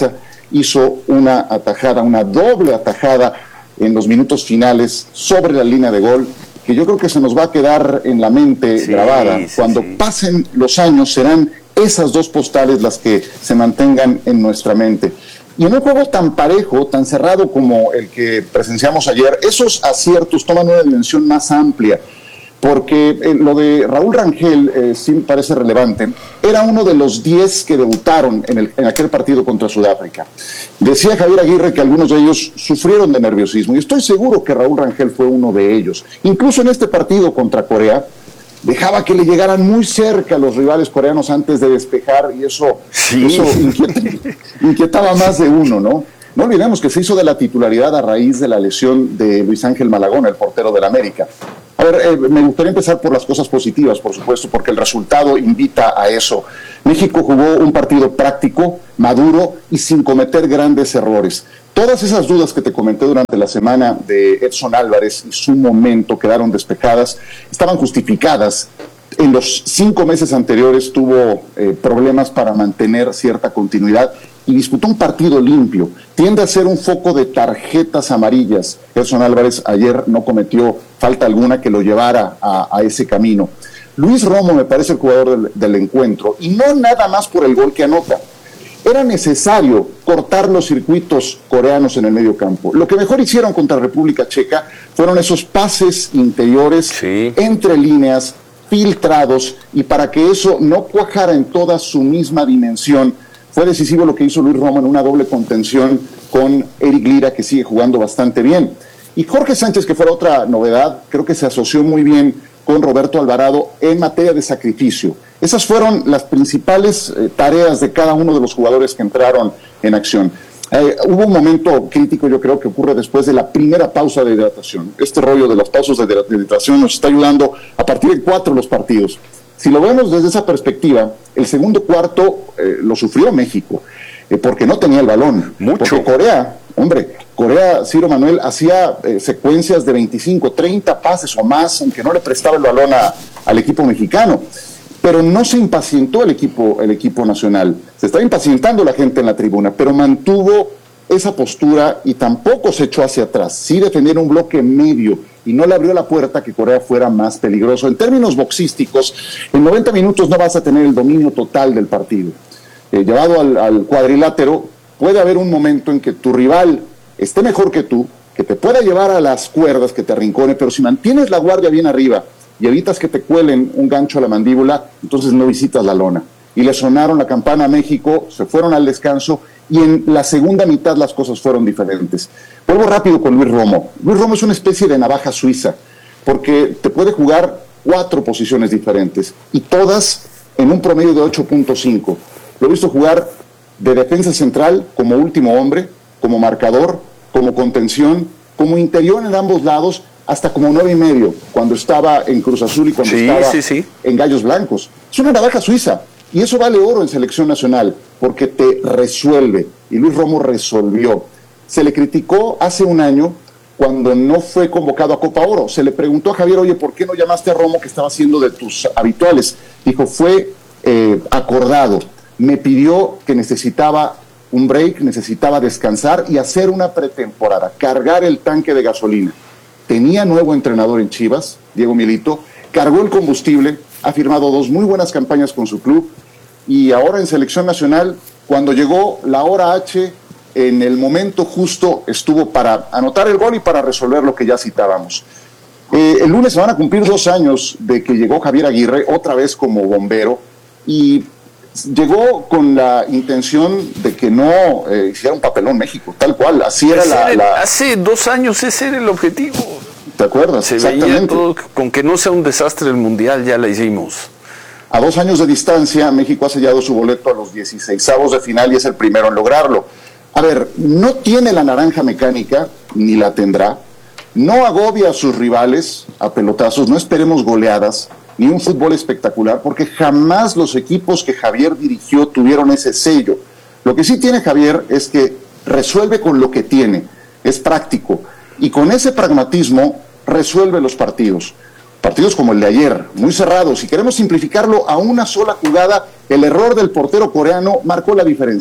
hizo una atajada, una doble atajada en los minutos finales sobre la línea de gol, que yo creo que se nos va a quedar en la mente sí, grabada. Sí, Cuando sí. pasen los años serán esas dos postales las que se mantengan en nuestra mente. Y en un juego tan parejo, tan cerrado como el que presenciamos ayer, esos aciertos toman una dimensión más amplia, porque eh, lo de Raúl Rangel eh, sí me parece relevante. Era uno de los diez que debutaron en, el, en aquel partido contra Sudáfrica. Decía Javier Aguirre que algunos de ellos sufrieron de nerviosismo, y estoy seguro que Raúl Rangel fue uno de ellos. Incluso en este partido contra Corea, dejaba que le llegaran muy cerca a los rivales coreanos antes de despejar, y eso, sí. eso inquieta, inquietaba más de uno, ¿no? No olvidemos que se hizo de la titularidad a raíz de la lesión de Luis Ángel Malagón, el portero del América. A ver, eh, me gustaría empezar por las cosas positivas, por supuesto, porque el resultado invita a eso. México jugó un partido práctico, maduro y sin cometer grandes errores. Todas esas dudas que te comenté durante la semana de Edson Álvarez y su momento quedaron despejadas, estaban justificadas. En los cinco meses anteriores tuvo eh, problemas para mantener cierta continuidad y disputó un partido limpio. Tiende a ser un foco de tarjetas amarillas. Edson Álvarez ayer no cometió falta alguna que lo llevara a, a ese camino. Luis Romo me parece el jugador del, del encuentro, y no nada más por el gol que anota. Era necesario cortar los circuitos coreanos en el medio campo. Lo que mejor hicieron contra República Checa fueron esos pases interiores, sí. entre líneas, filtrados, y para que eso no cuajara en toda su misma dimensión, fue decisivo lo que hizo Luis Romo en una doble contención con Eric Lira, que sigue jugando bastante bien. Y Jorge Sánchez, que fuera otra novedad, creo que se asoció muy bien con Roberto Alvarado en materia de sacrificio. Esas fueron las principales eh, tareas de cada uno de los jugadores que entraron en acción. Eh, hubo un momento crítico, yo creo, que ocurre después de la primera pausa de hidratación. Este rollo de las pausas de hidratación nos está ayudando a partir de cuatro los partidos. Si lo vemos desde esa perspectiva, el segundo cuarto eh, lo sufrió México, eh, porque no tenía el balón. Mucho. Porque Corea, hombre, Corea, Ciro Manuel, hacía eh, secuencias de veinticinco, treinta pases o más, aunque no le prestaba el balón a, al equipo mexicano. Pero no se impacientó el equipo, el equipo nacional. Se estaba impacientando la gente en la tribuna, pero mantuvo esa postura y tampoco se echó hacia atrás. Sí defendieron un bloque medio y no le abrió la puerta a que Corea fuera más peligroso. En términos boxísticos, en noventa minutos no vas a tener el dominio total del partido. Eh, llevado al, al cuadrilátero, puede haber un momento en que tu rival esté mejor que tú, que te pueda llevar a las cuerdas, que te arrincone, pero si mantienes la guardia bien arriba y evitas que te cuelen un gancho a la mandíbula, entonces no visitas la lona. Y le sonaron la campana a México, se fueron al descanso, y en la segunda mitad las cosas fueron diferentes. Vuelvo rápido con Luis Romo. Luis Romo es una especie de navaja suiza, porque te puede jugar cuatro posiciones diferentes, y todas en un promedio de ocho punto cinco. Lo he visto jugar de defensa central como último hombre, como marcador, como contención, como interior en ambos lados, hasta como nueve y medio, cuando estaba en Cruz Azul y cuando sí, estaba sí, sí. en Gallos Blancos. Es una navaja suiza, y eso vale oro en selección nacional, porque te resuelve, y Luis Romo resolvió. Se le criticó hace un año cuando no fue convocado a Copa Oro. Se le preguntó a Javier, oye, ¿por qué no llamaste a Romo, que estaba haciendo de tus habituales? Dijo, fue eh, acordado. Me pidió que necesitaba un break, necesitaba descansar y hacer una pretemporada, cargar el tanque de gasolina. Tenía nuevo entrenador en Chivas, Diego Milito, cargó el combustible, ha firmado dos muy buenas campañas con su club, y ahora en selección nacional, cuando llegó la hora H, en el momento justo estuvo para anotar el gol y para resolver lo que ya citábamos. Eh, el lunes se van a cumplir dos años de que llegó Javier Aguirre, otra vez como bombero, y llegó con la intención de que no eh, hiciera un papelón México, tal cual, así era la, la... Hace dos años ese era el objetivo. ¿Te acuerdas? Se veía todo, con que no sea un desastre el Mundial, ya la hicimos. A dos años de distancia, México ha sellado su boleto a los dieciseisavos de final y es el primero en lograrlo. A ver, no tiene la naranja mecánica, ni la tendrá, no agobia a sus rivales a pelotazos, no esperemos goleadas, ni un fútbol espectacular, porque jamás los equipos que Javier dirigió tuvieron ese sello. Lo que sí tiene Javier es que resuelve con lo que tiene, es práctico, y con ese pragmatismo resuelve los partidos. Partidos como el de ayer, muy cerrados. Si queremos simplificarlo a una sola jugada, el error del portero coreano marcó la diferencia.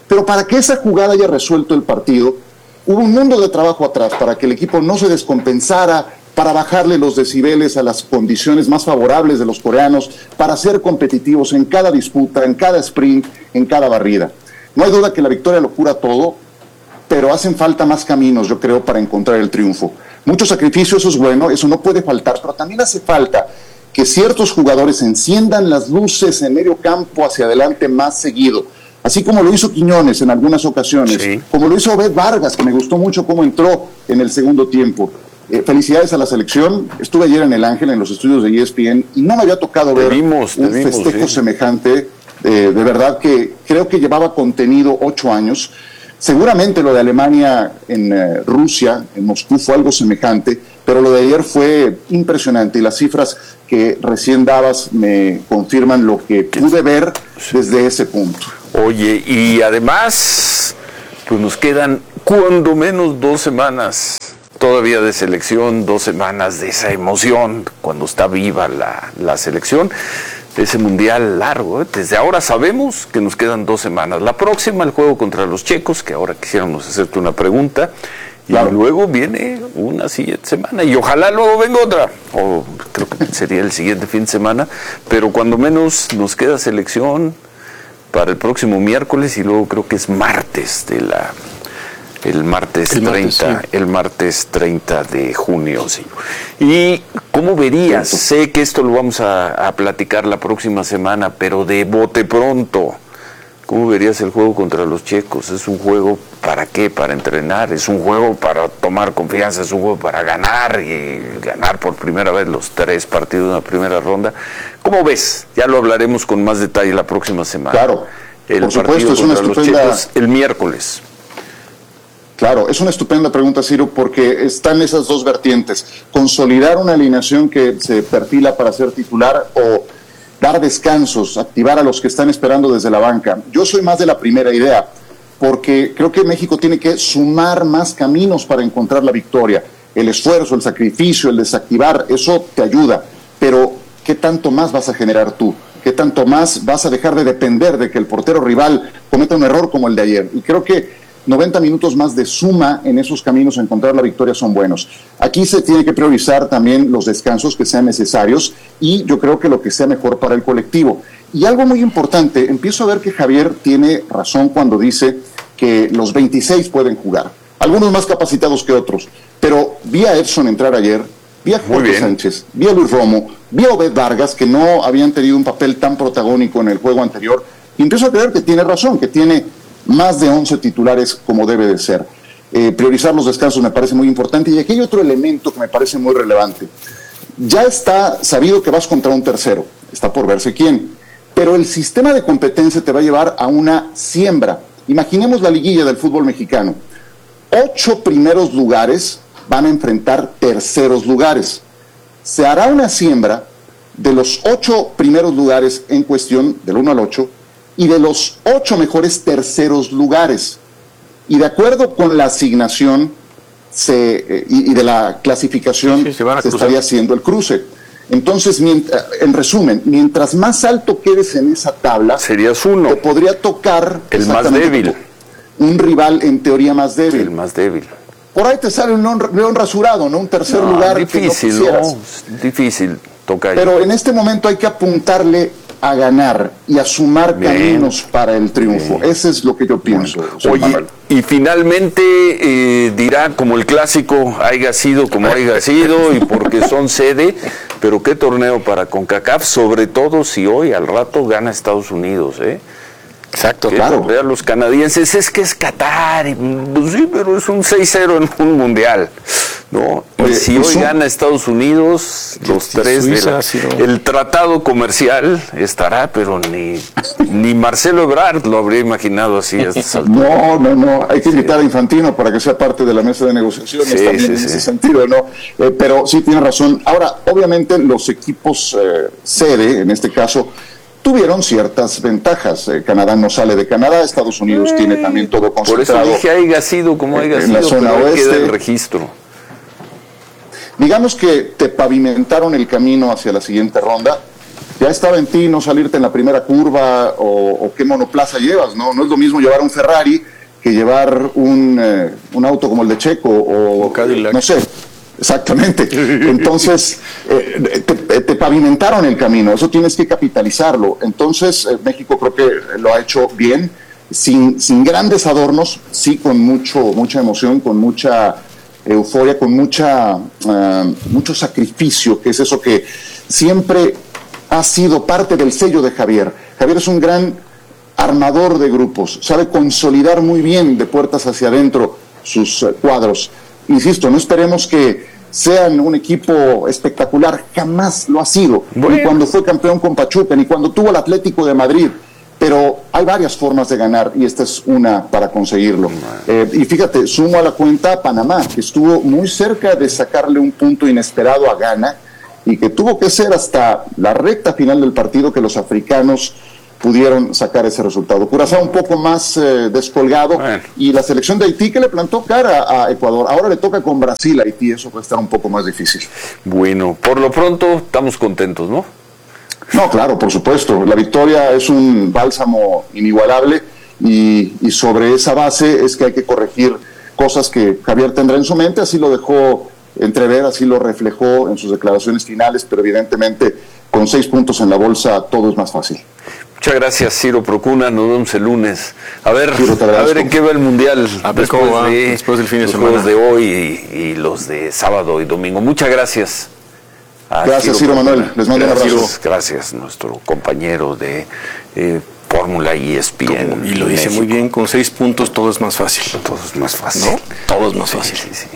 Pero para que esa jugada haya resuelto el partido, hubo un mundo de trabajo atrás para que el equipo no se descompensara, para bajarle los decibeles a las condiciones más favorables de los coreanos, para ser competitivos en cada disputa, en cada sprint, en cada barrida. No hay duda que la victoria lo cura todo, pero hacen falta más caminos, yo creo, para encontrar el triunfo. Mucho sacrificio, eso es bueno, eso no puede faltar, pero también hace falta que ciertos jugadores enciendan las luces en medio campo hacia adelante más seguido, así como lo hizo Quiñones en algunas ocasiones, sí. como lo hizo Obed Vargas, que me gustó mucho cómo entró en el segundo tiempo. Eh, felicidades a la selección. Estuve ayer en El Ángel, en los estudios de E S P N, y no me había tocado ver vimos, un vimos, festejo sí. semejante. Eh, de verdad que creo que llevaba contenido ocho años. Seguramente lo de Alemania en eh, Rusia, en Moscú, fue algo semejante, pero lo de ayer fue impresionante y las cifras que recién dabas me confirman lo que pude ver desde ese punto. Oye, y además, pues nos quedan cuando menos dos semanas todavía de selección, dos semanas de esa emoción cuando está viva la, la selección. Ese mundial largo, ¿eh? Desde ahora sabemos que nos quedan dos semanas. La próxima, el juego contra los checos, que ahora quisiéramos hacerte una pregunta, y claro. luego viene una siguiente semana, y ojalá luego venga otra, o creo que sería el siguiente fin de semana, pero cuando menos nos queda selección para el próximo miércoles, y luego creo que es martes de la... El martes, el martes treinta, sí. el martes treinta de junio, sí. ¿Y cómo verías? Sí. Sé que esto lo vamos a, a platicar la próxima semana, pero de bote pronto, ¿cómo verías el juego contra los checos? ¿Es un juego para qué? ¿Para entrenar? ¿Es un juego para tomar confianza? ¿Es un juego para ganar y ganar por primera vez los tres partidos de la primera ronda? ¿Cómo ves? Ya lo hablaremos con más detalle la próxima semana. Claro, el por partido supuesto, es una contra estupenda... los checos el miércoles. Claro, es una estupenda pregunta, Ciro, porque están esas dos vertientes. Consolidar una alineación que se perfila para ser titular o dar descansos, activar a los que están esperando desde la banca. Yo soy más de la primera idea, porque creo que México tiene que sumar más caminos para encontrar la victoria. El esfuerzo, el sacrificio, el desactivar, eso te ayuda. Pero, ¿qué tanto más vas a generar tú? ¿Qué tanto más vas a dejar de depender de que el portero rival cometa un error como el de ayer? Y creo que noventa minutos más de suma en esos caminos a encontrar la victoria son buenos. Aquí se tiene que priorizar también los descansos que sean necesarios y yo creo que lo que sea mejor para el colectivo. Y algo muy importante, empiezo a ver que Javier tiene razón cuando dice que los veintiséis pueden jugar, algunos más capacitados que otros, pero vi a Edson entrar ayer, vi a Jorge Sánchez, vi a Luis Romo, vi a Obed Vargas, que no habían tenido un papel tan protagónico en el juego anterior, y empiezo a creer que tiene razón, que tiene más de once titulares como debe de ser. Eh, priorizar los descansos me parece muy importante, y aquí hay otro elemento que me parece muy relevante. Ya está sabido que vas contra un tercero, está por verse quién, pero el sistema de competencia te va a llevar a una siembra. Imaginemos la liguilla del fútbol mexicano. Ocho primeros lugares van a enfrentar terceros lugares. Se hará una siembra de los ocho primeros lugares en cuestión, del uno al ocho, y de los ocho mejores terceros lugares. Y de acuerdo con la asignación se, eh, y, y de la clasificación, sí, se, se estaría haciendo el cruce. Entonces, mientras, en resumen, mientras más alto quedes en esa tabla, serías uno. Te podría tocar el más débil. Un rival en teoría más débil. El más débil. Por ahí te sale un león, león rasurado, ¿no? Un tercer no, lugar. Difícil, que no, no, difícil, toca ahí. Pero en este momento hay que apuntarle a ganar y a sumar bien, caminos para el triunfo. Bien. Ese es lo que yo pienso. Oye, Manuel. Y finalmente eh, dirá como el clásico, haya sido como haya sido y porque son sede, pero qué torneo para CONCACAF, sobre todo si hoy al rato gana Estados Unidos, ¿eh? Exacto, que claro. A los canadienses es que es Qatar, y, pues sí, pero es un seis cero en un mundial, ¿no? Y Oye, si hoy un... gana Estados Unidos, los tres, Suiza, de la, sí, no. el tratado comercial estará, pero ni, ni Marcelo Ebrard lo habría imaginado así. A no, no, no, hay que invitar a Infantino para que sea parte de la mesa de negociaciones sí, también sí, en sí. ese sentido, ¿no? Eh, pero sí tiene razón. Ahora, obviamente los equipos eh, sede, en este caso, tuvieron ciertas ventajas. Eh, Canadá no sale de Canadá, Estados Unidos eh, tiene también todo concentrado. Por eso dije haya sido como haya en sido, la zona pero oeste. Queda el registro. Digamos que te pavimentaron el camino hacia la siguiente ronda, ya estaba en ti no salirte en la primera curva o, o qué monoplaza llevas, ¿no? No es lo mismo llevar un Ferrari que llevar un, eh, un auto como el de Checo o, o no sé, exactamente. Entonces, eh, te, te pavimentaron el camino, eso tienes que capitalizarlo. Entonces, eh, México creo que lo ha hecho bien, sin, sin grandes adornos, sí con mucho, mucha emoción, con mucha euforia, con mucha, uh, mucho sacrificio, que es eso que siempre ha sido parte del sello de Javier. Javier es un gran armador de grupos, sabe consolidar muy bien de puertas hacia adentro sus uh, cuadros. Insisto, no esperemos que sean un equipo espectacular, jamás lo ha sido, bueno. Ni cuando fue campeón con Pachuca, ni cuando tuvo el Atlético de Madrid, pero hay varias formas de ganar y esta es una para conseguirlo. Eh, y fíjate, sumo a la cuenta a Panamá, que estuvo muy cerca de sacarle un punto inesperado a Ghana y que tuvo que ser hasta la recta final del partido que los africanos pudieron sacar ese resultado. Curazao un poco más eh, descolgado, bueno. Y la selección de Haití que le plantó cara a Ecuador. Ahora le toca con Brasil a Haití, eso va a estar un poco más difícil. Bueno, por lo pronto estamos contentos, ¿no? No, claro, por supuesto. La victoria es un bálsamo inigualable y, y sobre esa base es que hay que corregir cosas que Javier tendrá en su mente, así lo dejó entrever, así lo reflejó en sus declaraciones finales, pero evidentemente con seis puntos en la bolsa todo es más fácil. Muchas gracias, Ciro Procuna, nos vemos el lunes. A ver, a ver en qué va el Mundial a ver después, cómo va, de, después del fin de semana. Los de hoy y, y los de sábado y domingo. Muchas gracias. Gracias, Ciro, Ciro Manuel. Les mando un abrazo. Gracias, nuestro compañero de eh, Fórmula E S P N. Como, y lo dice México. Muy bien, con seis puntos todo es más fácil. Todo es más fácil. ¿No? Todo es más sí, fácil. Sí, sí.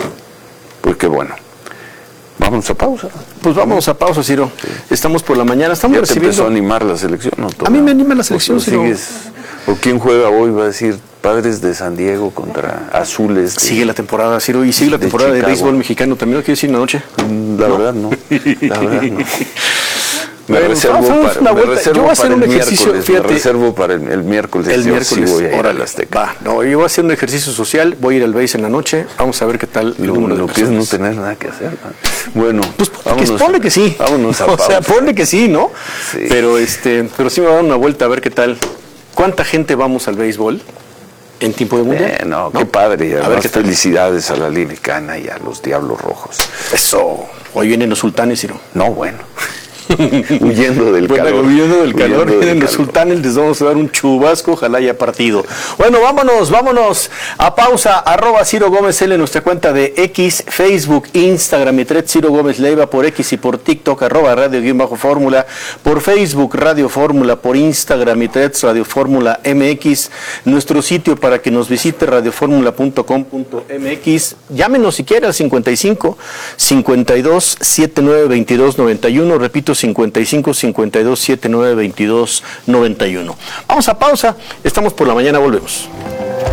Pues qué bueno. Vámonos a pausa. Pues vámonos a pausa, Ciro. Sí. Estamos por la mañana. Estamos ¿Ya recibiendo... te empezó a animar la selección? ¿No? A mí me anima la selección, Ciro. ¿O quién juega hoy? Va a decir Padres de San Diego contra Azules. De, sigue la temporada, Ciro, y sigue la temporada de, de béisbol mexicano. ¿También lo quiero decir en la noche? La ¿No? verdad, no. La verdad, no. Me bueno, reservo para, una me reservo yo voy a hacer para un el ejercicio, miércoles, fíjate, me reservo para el, el miércoles. El miércoles, sí voy a ir órale, a Azteca. Va, no, yo voy a hacer un ejercicio social, voy a ir al béis en la noche, vamos a ver qué tal el lo, número lo de que es personas. no tener nada que hacer. ¿No? Bueno, pues vámonos, ponle que sí. Vámonos a o pausa. sea, ponle que sí, ¿no? Sí. Pero este, pero sí me va a dar una vuelta a ver qué tal. ¿Cuánta gente vamos al béisbol en tiempo de mundial? Eh, no, ¿no? Qué padre. Y a ver qué tal. Felicidades a la Liga Mexicana y a los Diablos Rojos. Eso. Hoy vienen los sultanes, Ciro. No, bueno. huyendo del bueno, calor. Huyendo del calor, huyendo vienen del los calor. sultanes, les vamos a dar un chubasco, ojalá haya partido. Bueno, vámonos, vámonos a pausa, arroba Ciro Gómez L en nuestra cuenta de X, Facebook, Instagram y Thread Ciro Gómez Leiva por X y por TikTok, arroba Radio Guión Bajo Fórmula, por Facebook Radio Fórmula, por Instagram y Threads Radio Fórmula M X, nuestro sitio para que nos visite radioformula punto com punto m x, llámenos si quiere al cincuenta y cinco, cincuenta y dos, setenta y nueve, veintidós, noventa y uno, repito cincuenta y cinco, cincuenta y dos, setenta y nueve, veintidós, noventa y uno. Vamos a pausa, estamos por la mañana, volvemos.